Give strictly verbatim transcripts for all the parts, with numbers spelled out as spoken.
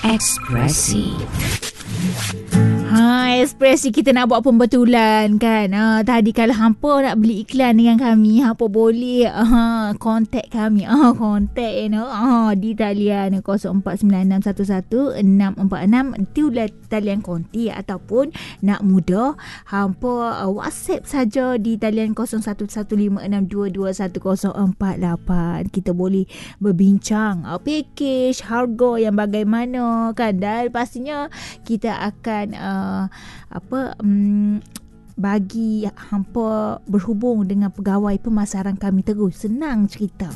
Ekspresi. Ha, ekspresi kita nak buat pembetulan kan. Ha, tadi kalau hampa nak beli iklan dengan kami, hampa boleh ha, contact kami. Ha, contact you know, ha, di talian kosong empat sembilan enam satu satu enam empat enam. Itulah talian konti, ataupun nak mudah hampa uh, WhatsApp saja di talian kosong satu satu lima enam dua dua satu kosong empat lapan. Kita boleh berbincang uh, package, harga yang bagaimana kan, dan pastinya kita akan uh, apa um, bagi hampa berhubung dengan pegawai pemasaran kami terus. Senang cerita,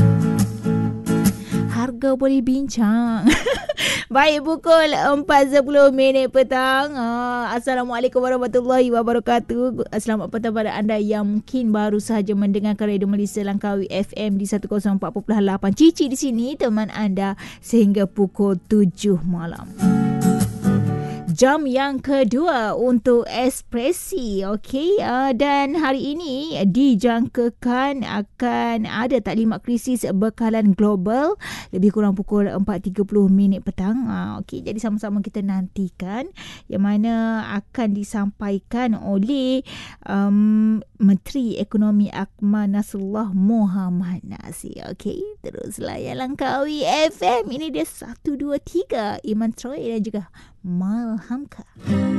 harga boleh bincang. Baik, pukul empat sepuluh minit petang. uh, Assalamualaikum warahmatullahi wabarakatuh. Selamat petang pada anda yang mungkin baru sahaja mendengarkan Radio Malaysia Langkawi F M di seratus empat perpuluhan lapan. Cici di sini, teman anda sehingga pukul tujuh malam. Jam yang kedua untuk ekspresi, okey, uh, dan hari ini dijangkakan akan ada taklimat krisis bekalan global lebih kurang pukul empat tiga puluh minit petang. Uh, okey, jadi sama-sama kita nantikan yang mana akan disampaikan oleh um, Menteri Ekonomi Akmal Nasrullah Mohamad Nasir. Okey, terus layan Langkawi F M. Ini dia satu dua tiga Iman Troy dan juga Mal Hamka.